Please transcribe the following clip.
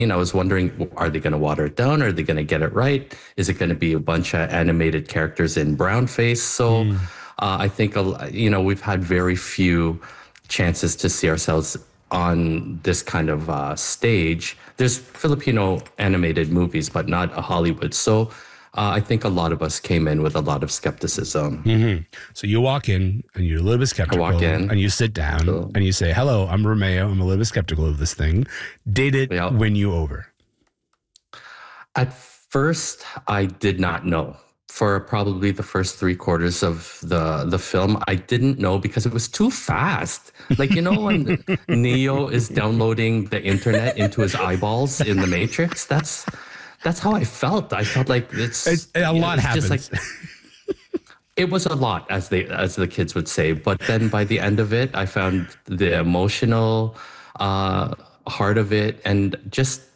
I was wondering, are they going to water it down? Are they going to get it right? Is it going to be a bunch of animated characters in brown face? So I think, we've had very few chances to see ourselves on this kind of stage. There's Filipino animated movies, but not a Hollywood. So I think a lot of us came in with a lot of skepticism. So you walk in and you're a little bit I skeptical walk in. and you sit down and you say, hello, I'm Romeo. I'm a little bit skeptical of this thing. Did it win you over? At first, I did not know. For probably the first three quarters of the film, I didn't know because it was too fast. Like, when Neo is downloading the internet into his eyeballs in the Matrix, that's how I felt. I felt like A lot happens. Just like, it was a lot, as the kids would say. But then by the end of it, I found the emotional heart of it, and just